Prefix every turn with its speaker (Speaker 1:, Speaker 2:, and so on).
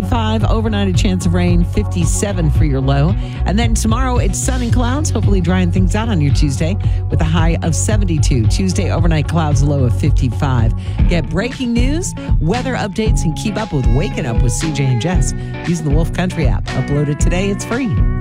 Speaker 1: 55. Overnight, a chance of rain, 57 for your low. And then tomorrow, it's sun and clouds, hopefully drying things out on your Tuesday with a high of 72. Tuesday, overnight clouds, a low of 55. Get breaking news, weather updates, and keep up with Waking Up with CJ and Jess using the Wolf Country app. Upload it today. It's free.